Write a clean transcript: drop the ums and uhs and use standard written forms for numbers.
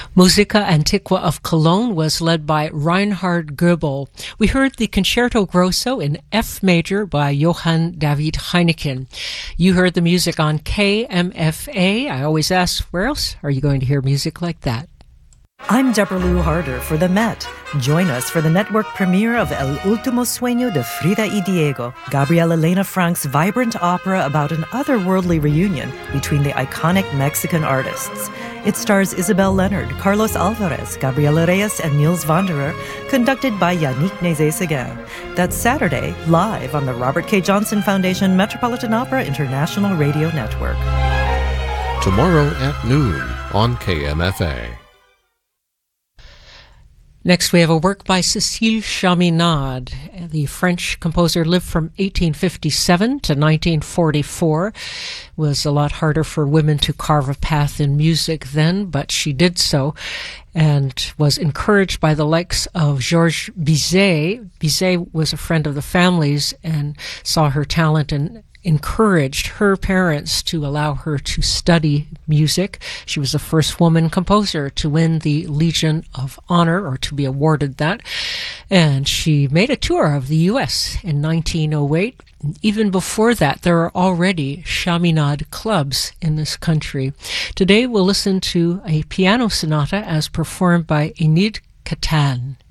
Musica Antiqua of Cologne was led by Reinhard Goebel. We heard the Concerto Grosso in F major by Johann David Heineken. You heard the music on KMFA. I always ask, where else are you going to hear music like that? I'm Deborah Lou Harder for the Met. Join us for the network premiere of El Último Sueño de Frida y Diego, Gabriela Elena Frank's vibrant opera about an otherworldly reunion between the iconic Mexican artists. It stars Isabel Leonard, Carlos Alvarez, Gabriela Reyes, and Niels Wanderer, conducted by Yannick Nézet-Séguin. That's Saturday, live on the Robert K. Johnson Foundation Metropolitan Opera International Radio Network. Tomorrow at noon on KMFA. Next, we have a work by Cécile Chaminade. The French composer lived from 1857 to 1944. It was a lot harder for women to carve a path in music then, but she did so and was encouraged by the likes of Georges Bizet. Bizet was a friend of the family's and saw her talent and encouraged her parents to allow her to study music. She was the first woman composer to win the Legion of Honor, or to be awarded that. And she made a tour of the U.S. in 1908. Even before that, there are already Chaminade clubs in this country. Today, we'll listen to a piano sonata as performed by Enid Catan.